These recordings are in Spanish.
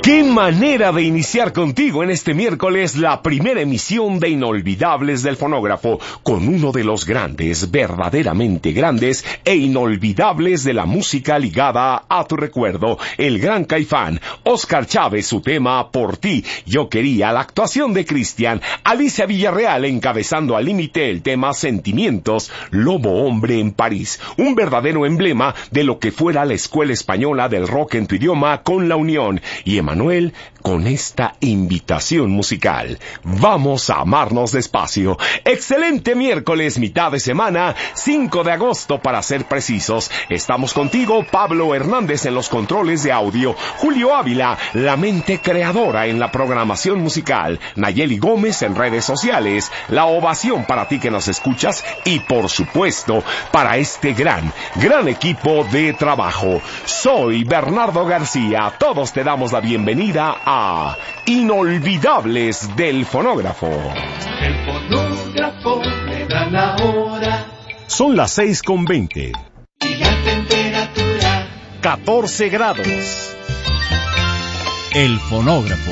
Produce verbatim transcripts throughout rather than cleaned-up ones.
¡Qué manera de iniciar contigo en este miércoles la primera emisión de Inolvidables del Fonógrafo, con uno de los grandes, verdaderamente grandes e inolvidables de la música ligada a tu recuerdo, el Gran Caifán, Oscar Chávez, su tema Por ti, yo quería, la actuación de Cristian, Alicia Villarreal encabezando al límite el tema Sentimientos, Lobo Hombre en París, un verdadero emblema de lo que fuera la escuela española del rock en tu idioma con La Unión, y Manuel con esta invitación musical. Vamos a amarnos despacio. Excelente miércoles, mitad de semana, cinco de agosto para ser precisos. Estamos contigo, Pablo Hernández en los controles de audio, Julio Ávila, la mente creadora en la programación musical, Nayeli Gómez en redes sociales, la ovación para ti que nos escuchas y por supuesto para este gran, gran equipo de trabajo. Soy Bernardo García, todos te damos la bienvenida Bienvenida a Inolvidables del Fonógrafo. El fonógrafo me da la hora. Son las seis con veinte. Y la temperatura catorce grados. El fonógrafo.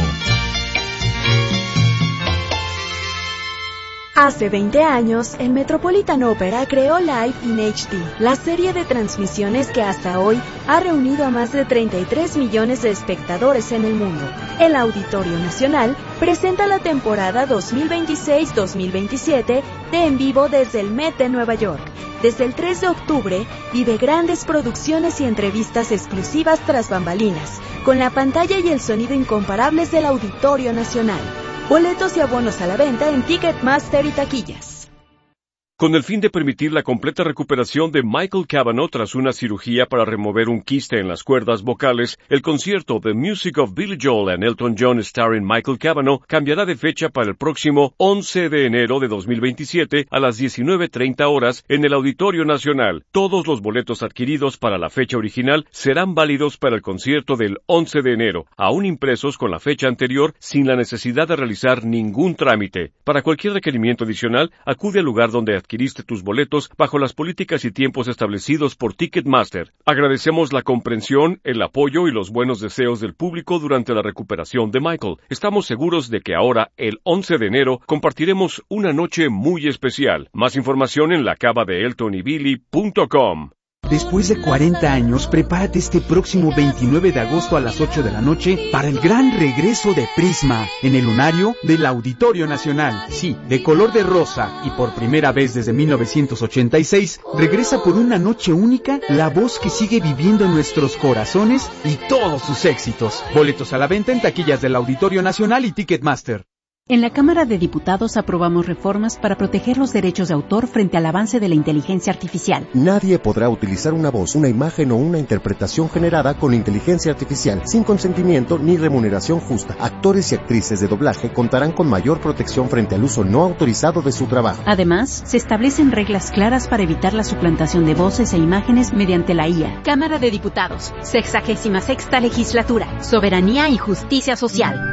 Hace veinte años, el Metropolitan Opera creó Live in H D, la serie de transmisiones que hasta hoy ha reunido a más de treinta y tres millones de espectadores en el mundo. El Auditorio Nacional presenta la temporada dos mil veintiséis dos mil veintisiete de En Vivo desde el Met de Nueva York. Desde el tres de octubre, vive grandes producciones y entrevistas exclusivas tras bambalinas, con la pantalla y el sonido incomparables del Auditorio Nacional. Boletos y abonos a la venta en Ticketmaster y taquillas. Con el fin de permitir la completa recuperación de Michael Cavanaugh tras una cirugía para remover un quiste en las cuerdas vocales, el concierto The Music of Billy Joel and Elton John starring Michael Cavanaugh cambiará de fecha para el próximo once de enero de dos mil veintisiete a las diecinueve treinta horas en el Auditorio Nacional. Todos los boletos adquiridos para la fecha original serán válidos para el concierto del once de enero, aún impresos con la fecha anterior sin la necesidad de realizar ningún trámite. Para cualquier requerimiento adicional, acude al lugar donde adquiriste tus boletos bajo las políticas y tiempos establecidos por Ticketmaster. Agradecemos la comprensión, el apoyo y los buenos deseos del público durante la recuperación de Michael. Estamos seguros de que ahora, el once de enero, compartiremos una noche muy especial. Más información en la cava de elton y billy punto com. Después de cuarenta años, prepárate este próximo veintinueve de agosto a las ocho de la noche para el gran regreso de Prisma en el lunario del Auditorio Nacional. Sí, de color de rosa y por primera vez desde mil novecientos ochenta y seis, regresa por una noche única la voz que sigue viviendo en nuestros corazones y todos sus éxitos. Boletos a la venta en taquillas del Auditorio Nacional y Ticketmaster. En la Cámara de Diputados aprobamos reformas para proteger los derechos de autor frente al avance de la inteligencia artificial. Nadie podrá utilizar una voz, una imagen o una interpretación generada con inteligencia artificial sin consentimiento ni remuneración justa. Actores y actrices de doblaje contarán con mayor protección frente al uso no autorizado de su trabajo. Además, se establecen reglas claras para evitar la suplantación de voces e imágenes mediante la I A. Cámara de Diputados, sexagésima sexta legislatura, soberanía y justicia social.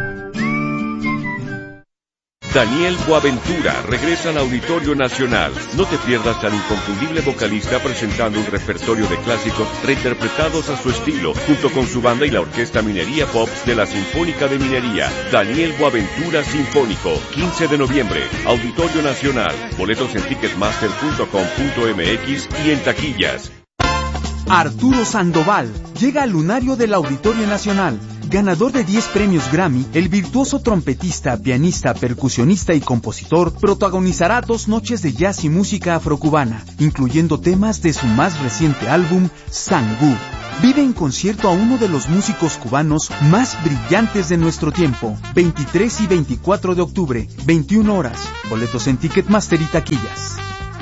Daniel Boaventura regresa al Auditorio Nacional. No te pierdas al inconfundible vocalista presentando un repertorio de clásicos reinterpretados a su estilo, junto con su banda y la Orquesta Minería Pop de la Sinfónica de Minería. Daniel Boaventura Sinfónico, quince de noviembre, Auditorio Nacional. Boletos en ticketmaster punto com punto m x y en taquillas. Arturo Sandoval llega al lunario del Auditorio Nacional. Ganador de diez premios Grammy, el virtuoso trompetista, pianista, percusionista y compositor protagonizará dos noches de jazz y música afrocubana, incluyendo temas de su más reciente álbum, Sangú. Vive en concierto a uno de los músicos cubanos más brillantes de nuestro tiempo. veintitrés y veinticuatro de octubre, veintiuna horas. Boletos en Ticketmaster y taquillas.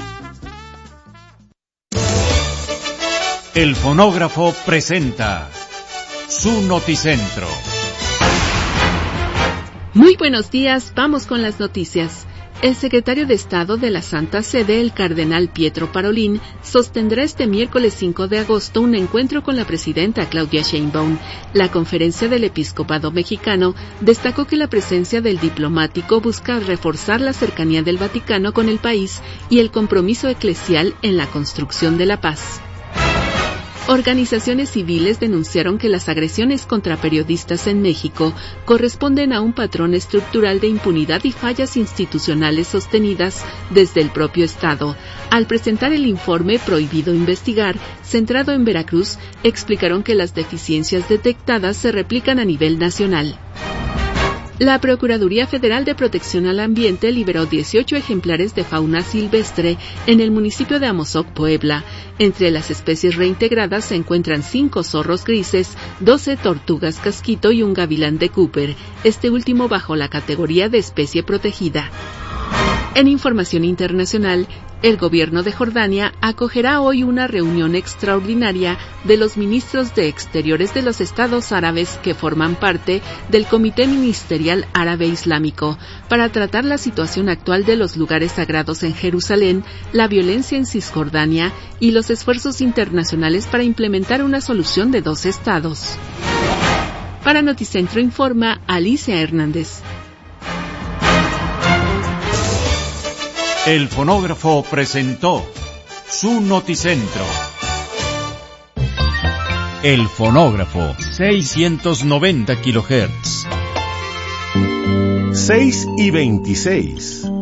El fonógrafo presenta su noticentro. Muy buenos días, vamos con las noticias. El secretario de Estado de la Santa Sede, el cardenal Pietro Parolin, sostendrá este miércoles cinco de agosto un encuentro con la presidenta Claudia Sheinbaum. La Conferencia del Episcopado Mexicano destacó que la presencia del diplomático busca reforzar la cercanía del Vaticano con el país y el compromiso eclesial en la construcción de la paz. Organizaciones civiles denunciaron que las agresiones contra periodistas en México corresponden a un patrón estructural de impunidad y fallas institucionales sostenidas desde el propio Estado. Al presentar el informe Prohibido Investigar, centrado en Veracruz, explicaron que las deficiencias detectadas se replican a nivel nacional. La Procuraduría Federal de Protección al Ambiente liberó dieciocho ejemplares de fauna silvestre en el municipio de Amozoc, Puebla. Entre las especies reintegradas se encuentran cinco zorros grises, doce tortugas casquito y un gavilán de Cooper, este último bajo la categoría de especie protegida. En información internacional, el gobierno de Jordania acogerá hoy una reunión extraordinaria de los ministros de Exteriores de los estados árabes que forman parte del Comité Ministerial Árabe Islámico para tratar la situación actual de los lugares sagrados en Jerusalén, la violencia en Cisjordania y los esfuerzos internacionales para implementar una solución de dos estados. Para Noticentro informa Alicia Hernández. El fonógrafo presentó su Noticentro. El fonógrafo, seiscientos noventa kilohertz. seis y veintiséis.